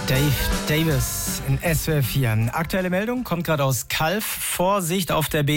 Dave Davis in SWR 4. Aktuelle Meldung kommt gerade aus Calw. Vorsicht auf der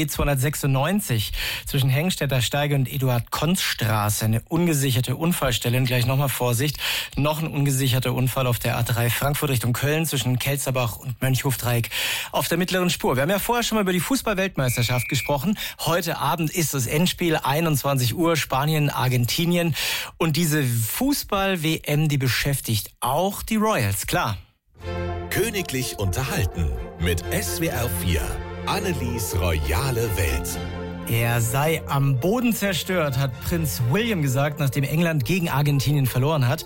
B296 zwischen Hengstädter Steige und Eduard-Konz-Straße. Eine ungesicherte Unfallstelle. Und gleich nochmal Vorsicht. Noch ein ungesicherter Unfall auf der A3 Frankfurt Richtung Köln zwischen Kelzerbach und Mönchhofdreieck auf der mittleren Spur. Wir haben ja vorher schon mal über die Fußball-Weltmeisterschaft gesprochen. Heute Abend ist das Endspiel, 21 Uhr, Spanien, Argentinien. Und diese Fußball-WM, die beschäftigt auch die Royals, klar. Königlich unterhalten mit SWR 4. Annelies royale Welt. Er sei am Boden zerstört, hat Prinz William gesagt, nachdem England gegen Argentinien verloren hat.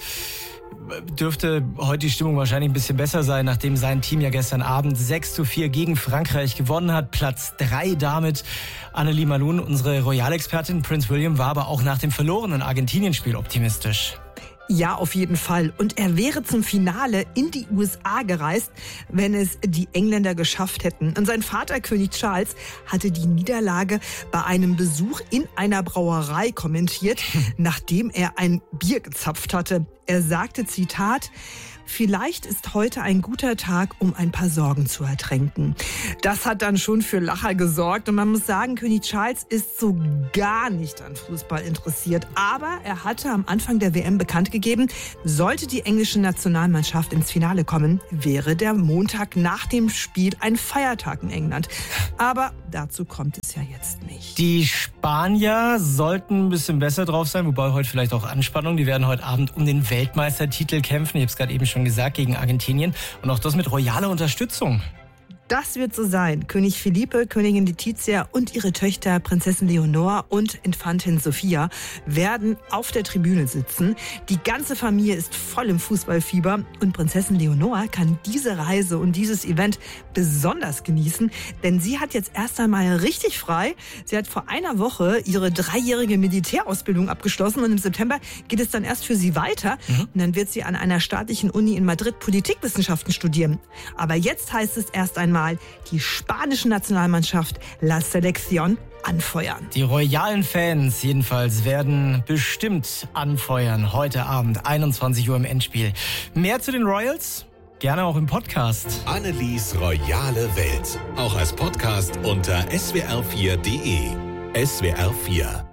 Dürfte heute die Stimmung wahrscheinlich ein bisschen besser sein, nachdem sein Team ja gestern Abend 6:4 gegen Frankreich gewonnen hat. Platz 3 damit. Annelie Malun, unsere Royalexpertin. Prinz William war aber auch nach dem verlorenen Argentinien-Spiel optimistisch. Ja, auf jeden Fall. Und er wäre zum Finale in die USA gereist, wenn es die Engländer geschafft hätten. Und sein Vater, König Charles, hatte die Niederlage bei einem Besuch in einer Brauerei kommentiert, nachdem er ein Bier gezapft hatte. Er sagte, Zitat, vielleicht ist heute ein guter Tag, um ein paar Sorgen zu ertränken. Das hat dann schon für Lacher gesorgt. Und man muss sagen, König Charles ist so gar nicht an Fußball interessiert. Aber er hatte am Anfang der WM bekannt gegeben, sollte die englische Nationalmannschaft ins Finale kommen, wäre der Montag nach dem Spiel ein Feiertag in England. Aber dazu kommt es ja jetzt nicht. Die Spanier sollten ein bisschen besser drauf sein, wobei heute vielleicht auch Anspannung. Die werden heute Abend um den Weltmeistertitel kämpfen. Ich habe es gerade eben schon gesagt, gegen Argentinien. Und auch das mit royaler Unterstützung. Das wird so sein. König Felipe, Königin Letizia und ihre Töchter Prinzessin Leonor und Infantin Sophia werden auf der Tribüne sitzen. Die ganze Familie ist voll im Fußballfieber und Prinzessin Leonor kann diese Reise und dieses Event besonders genießen, denn sie hat jetzt erst einmal richtig frei. Sie hat vor einer Woche ihre 3-jährige Militärausbildung abgeschlossen und im September geht es dann erst für sie weiter. Und dann wird sie an einer staatlichen Uni in Madrid Politikwissenschaften studieren. Aber jetzt heißt es erst einmal, die spanische Nationalmannschaft La Selección anfeuern. Die royalen Fans jedenfalls werden bestimmt anfeuern heute Abend, 21 Uhr im Endspiel. Mehr zu den Royals? Gerne auch im Podcast. Annelies royale Welt. Auch als Podcast unter swr4.de. SWR 4